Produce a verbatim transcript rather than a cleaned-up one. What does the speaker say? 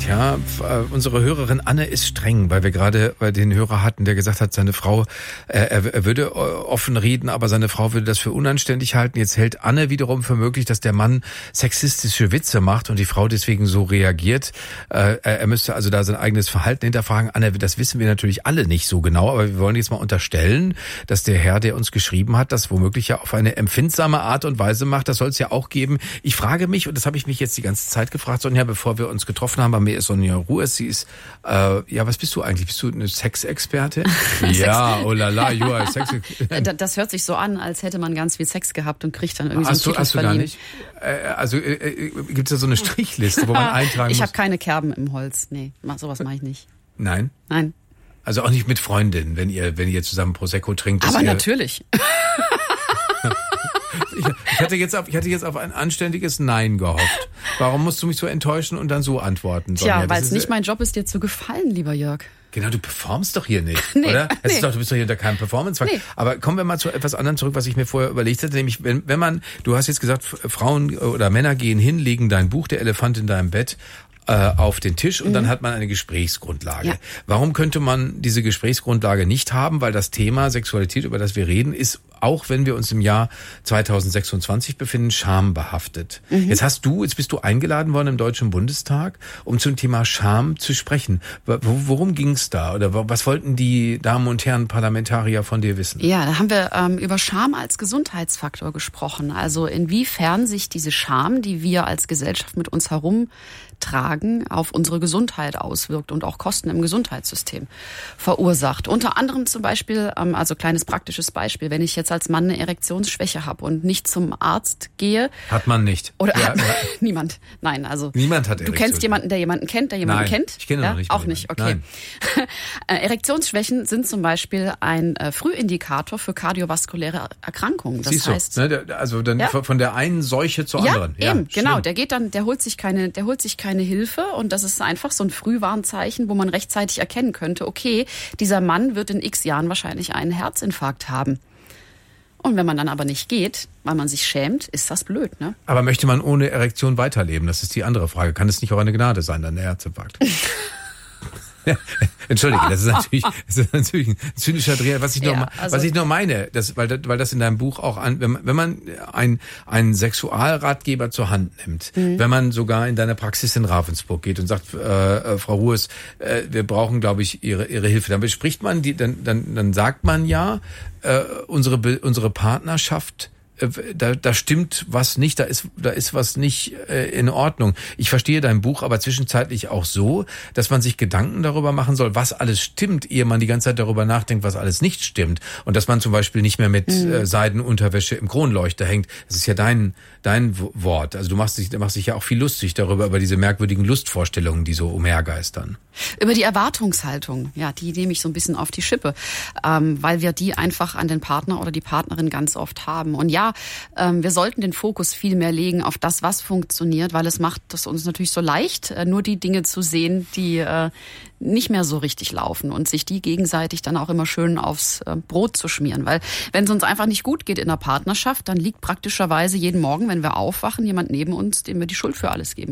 ja. Unsere Hörerin Anne ist streng, weil wir gerade den Hörer hatten, der gesagt hat, seine Frau, er, er würde offen reden, aber seine Frau würde das für unanständig halten. Jetzt hält Anne wiederum für möglich, dass der Mann sexistische Witze macht und die Frau deswegen so reagiert. Er müsste also da sein eigenes Verhalten hinterfragen. Anne, das wissen wir natürlich alle nicht so genau, aber wir wollen jetzt mal unterstellen, dass der Herr, der uns geschrieben hat, das womöglich ja auf eine empfindsame Art und Weise macht. Das soll es ja auch geben. Ich frage mich, und das habe ich mich jetzt die ganze Zeit gefragt, Sonja, bevor wir uns getroffen haben, bei mir ist Sonja Ruhes, sie ist, äh, ja, was bist du eigentlich? Bist du eine Sexexpertin? Ja, oh la la, you are a sex. Das hört sich so an, als hätte man ganz viel Sex gehabt und kriegt dann irgendwie hast so einen du, Titel hast du gar nicht? Äh, also äh, äh, gibt es da so eine Strichliste, wo man eintragen ich muss? Ich habe muss? keine Kerben im Holz. Nee, sowas mache ich nicht. Nein? Nein. Also auch nicht mit Freundinnen, wenn ihr, wenn ihr zusammen Prosecco trinkt. Aber ihr natürlich. Ich, ich hatte jetzt auf, ich hatte jetzt auf ein anständiges Nein gehofft. Warum musst du mich so enttäuschen und dann so antworten, Sonja? Tja, weil es nicht mein Job ist, dir zu gefallen, lieber Jörg. Genau, du performst doch hier nicht, nee, oder? Es nee. ist doch, du bist doch hier unter keinem Performance-Zwang. Nee. Aber kommen wir mal zu etwas anderem zurück, was ich mir vorher überlegt hatte. Nämlich, wenn, wenn man, du hast jetzt gesagt, Frauen oder Männer gehen hin, legen dein Buch, Der Elefant in deinem Bett, auf den Tisch und mhm. dann hat man eine Gesprächsgrundlage. Ja. Warum könnte man diese Gesprächsgrundlage nicht haben? Weil das Thema Sexualität, über das wir reden, ist, auch wenn wir uns im Jahr zweitausendsechsundzwanzig befinden, schambehaftet. Mhm. Jetzt hast du, jetzt bist du eingeladen worden im Deutschen Bundestag, um zum Thema Scham zu sprechen. Worum ging es da? Oder was wollten die Damen und Herren Parlamentarier von dir wissen? Ja, da haben wir ähm, über Scham als Gesundheitsfaktor gesprochen. Also inwiefern sich diese Scham, die wir als Gesellschaft mit uns herumtragen, auf unsere Gesundheit auswirkt und auch Kosten im Gesundheitssystem verursacht. Unter anderem zum Beispiel, ähm, also kleines praktisches Beispiel, wenn ich jetzt als Mann eine Erektionsschwäche habe und nicht zum Arzt gehe. Hat man nicht. Oder ja, hat ja. niemand. Nein, also. Niemand hat Du kennst jemanden, der jemanden kennt, der jemanden Nein, kennt? Ich kenne ja? noch nicht. Auch nicht, okay. Erektionsschwächen sind zum Beispiel ein äh, Frühindikator für kardiovaskuläre Erkrankungen. Das Siehst heißt, du, ne, also dann ja? von der einen Seuche zur ja, anderen. Ja, eben, genau. Schlimm. Der geht dann, der holt sich keine, der holt sich keine Hilfe und das ist einfach so ein Frühwarnzeichen, wo man rechtzeitig erkennen könnte, okay, dieser Mann wird in x Jahren wahrscheinlich einen Herzinfarkt haben. Und wenn man dann aber nicht geht, weil man sich schämt, ist das blöd, ne? Aber möchte man ohne Erektion weiterleben? Das ist die andere Frage. Kann es nicht auch eine Gnade sein, dann der Herzinfarkt? Ja, entschuldige, das ist natürlich, das ist natürlich ein zynischer Dreher. Was ich noch, ja, also was ich noch meine, das, weil, das, weil das in deinem Buch auch an, wenn man, wenn man ein, einen Sexualratgeber zur Hand nimmt, mhm. wenn man sogar in deine Praxis in Ravensburg geht und sagt, äh, Frau Ruhes, äh, wir brauchen, glaube ich, Ihre Ihre Hilfe, dann bespricht man die, dann dann dann sagt man ja, äh, unsere unsere Partnerschaft. Da, da stimmt was nicht, da ist, da ist was nicht äh, in Ordnung. Ich verstehe dein Buch aber zwischenzeitlich auch so, dass man sich Gedanken darüber machen soll, was alles stimmt, ehe man die ganze Zeit darüber nachdenkt, was alles nicht stimmt. Und dass man zum Beispiel nicht mehr mit mhm. äh, Seidenunterwäsche im Kronleuchter hängt. Das ist ja dein dein Wort. Also du machst dich, du machst dich ja auch viel lustig darüber, über diese merkwürdigen Lustvorstellungen, die so umhergeistern. Über die Erwartungshaltung, ja, die nehme ich so ein bisschen auf die Schippe, ähm, weil wir die einfach an den Partner oder die Partnerin ganz oft haben. Und ja, ähm, wir sollten den Fokus viel mehr legen auf das, was funktioniert, weil es macht es uns natürlich so leicht, äh, nur die Dinge zu sehen, die äh, nicht mehr so richtig laufen und sich die gegenseitig dann auch immer schön aufs äh, Brot zu schmieren. Weil wenn es uns einfach nicht gut geht in der Partnerschaft, dann liegt praktischerweise jeden Morgen, wenn wir aufwachen, jemand neben uns, dem wir die Schuld für alles geben.